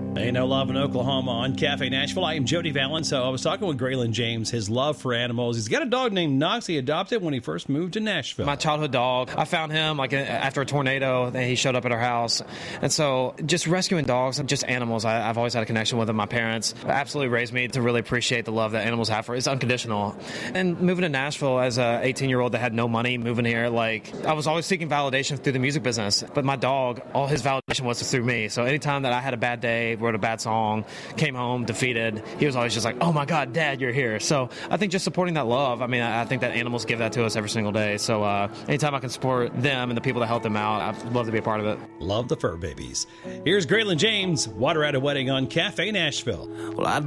Ain't No Love in Oklahoma on Cafe Nashville. I am Jody Vallon. So I was talking with Graylin James, his love for animals. He's got a dog named Knox he adopted when he first moved to Nashville. My childhood dog. I found him after a tornado. He showed up at our house. And so just rescuing dogs and just animals, I've always had a connection with them. My parents absolutely raised me to really appreciate the love that animals have for us. It's unconditional. And moving to Nashville as a 18-year-old that had no money, moving here, I was always seeking validation through the music business. But my dog, all his validation was through me. So anytime that I had a bad day, wrote a bad song, came home defeated, he was always just like, oh my God, Dad, you're here. So I think just supporting that love, I think that animals give that to us every single day. So anytime I can support them and the people that help them out, I'd love to be a part of it. Love the fur babies. Here's Graylin James, Water at a Wedding on Cafe Nashville. Well, I